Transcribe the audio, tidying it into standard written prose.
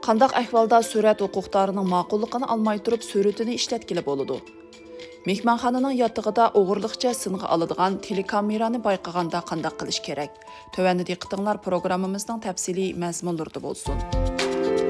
Qandaq ahvolda surat huquqdorining ma'qulligini almay turib suratini ishlatkili bo'ladi. Mehmonxonaning yotig'ida o'g'irliqcha singa oladigan telekamerani bayqaganda qandaq qilish kerak? Tövəndə diqqətinizlər proqramımızın təfsili məzmunlarında olsun.